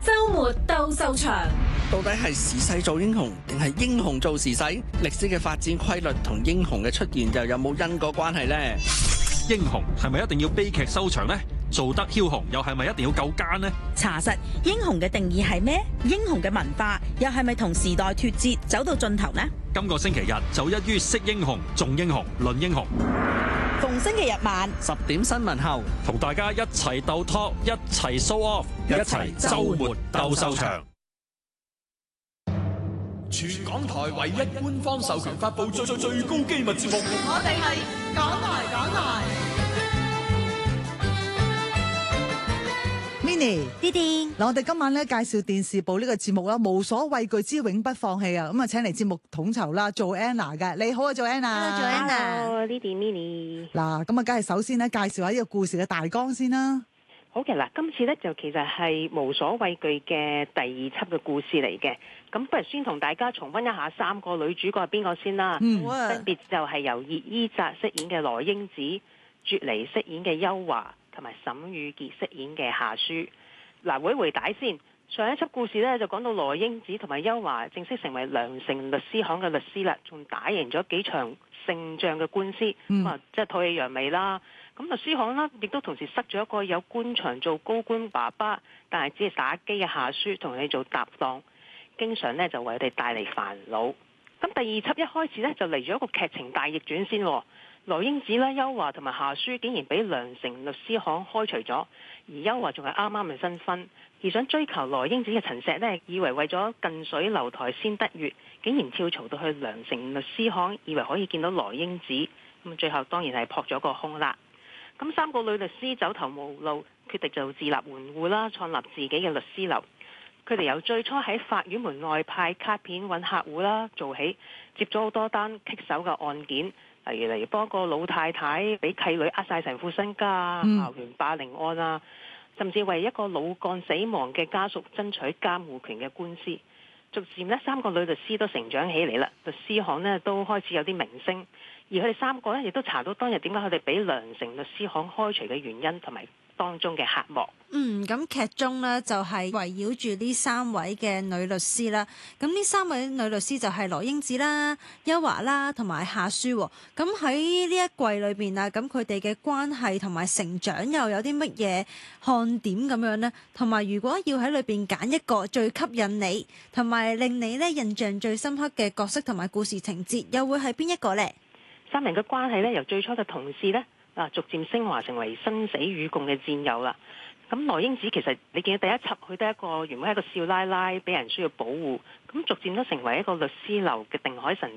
周末鬥獸場， 到底係時勢做英雄，定係英雄做時勢？歷史嘅發展規律同英雄嘅出現又有冇因果關係呢？ 英雄係咪一定要悲劇收場呢？做得梟雄又係咪一定要夠奸呢？ 查實英雄嘅定義係咩？英雄嘅文化又係咪同時代脫節走到盡頭呢？ 今個星期日就一於識英雄、重英雄、論英雄。 逢星期日晚 10點新聞後， 同大家一齊鬥 talk， 一齊 show off， 一齊週末鬥獸場。 全港台唯一官方授權發布最高機密節目， 我哋係港台。 Minnie， 呢啲嗱，我哋今晚咧介紹電視部呢個節目啦，無所畏懼之永不放棄啊！咁啊，請嚟節目統籌啦，Joanna嘅，你好啊，Joanna。 Hello，呢啲 Minnie。 嗱，咁啊，梗係首先咧介紹下呢個故事嘅大綱先啦。 好嘅，嗱，今次咧就其實係無所畏懼嘅第2輯嘅故事嚟嘅。咁不如先同大家重溫一下3個女主角係邊個先啦。分別就係由葉依澤飾演嘅羅英子、雪梨飾演嘅邱華，同埋沈宇傑飾演嘅夏書。嗱，回帶先。上一輯故事咧就講到羅英子同埋邱華正式成為良城律師行嘅律師啦，仲打贏咗幾場勝仗嘅官司，即係吐氣揚眉啦。咁律師行啦，亦都同時塞咗一個有官場做高官爸爸，但係只係打機嘅夏書同佢哋做搭檔，經常咧就為佢哋帶嚟煩惱。咁第2輯一開始咧就嚟咗一個劇情大逆轉先。羅英子啦、邱華同埋夏書竟然俾良城律師行開除咗，而邱華仲係啱啱嘅新婚，而想追求羅英子嘅陳石呢，以為為咗近水樓台先得月，竟然跳槽到去良城律師行，以為可以見到羅英子，咁最後當然係撲咗個空啦。咁3個女律師走投無路，決定就自立門戶啦，創立自己嘅律師樓。佢哋由最初喺法院門外派卡片揾客戶啦做起，接咗好多單棘手嘅案件。例如幫個老太太俾契女呃晒成副身家，校園霸凌案啊，甚至為一個老幹死亡嘅家屬爭取監護權嘅官司。逐漸呢3個女律師都成長起嚟啦，律師行呢都開始有啲名聲，而佢哋3個呢亦都查到當日點解佢哋俾良城律師行開除嘅原因同埋當中嘅黑幕。 咁劇中呢就係圍繞住呢3位嘅女律師啦。咁呢3位女律師就係羅英子啦、邱華啦同埋夏書。咁喺呢一季裏邊啊，咁佢哋嘅關係同埋成長又有啲乜嘢看點咁樣呢？同埋如果要喺裏邊揀一個最吸引你同埋令你咧印象最深刻嘅角色同埋故事情節，又會係邊一個呢？3人嘅關係咧，由最初嘅同事咧，逐漸升華成為生死與共嘅戰友啦。咁羅英子其實你見到第1輯佢都係一個原本係一個少奶奶，俾人需要保護，咁逐漸都成為一個律師樓嘅定海神